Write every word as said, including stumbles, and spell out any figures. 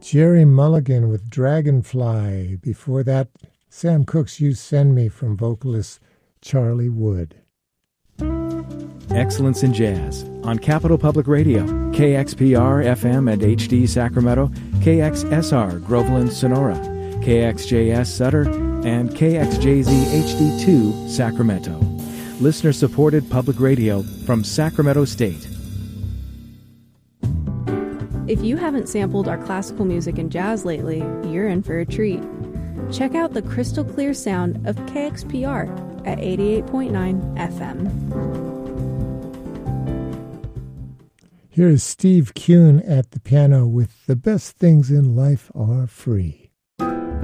Jerry Mulligan with Dragonfly. Before that, Sam Cooke's You Send Me from vocalist Charlie Wood. Excellence in Jazz on Capital Public Radio, K X P R F M and H D Sacramento, K X S R Groveland Sonora, K X J S Sutter, and K X J Z H D two Sacramento. Listener-supported public radio from Sacramento State. If you haven't sampled our classical music and jazz lately, you're in for a treat. Check out the crystal clear sound of K X P R at eighty-eight point nine F M. Here is Steve Kuhn at the piano with The Best Things in Life Are Free.